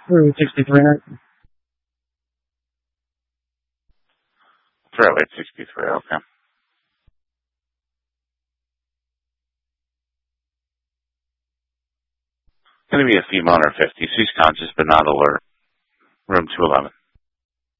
Room 6300. Fairway 63, okay. Going to be a female under 50. She's conscious but not alert. Room 211.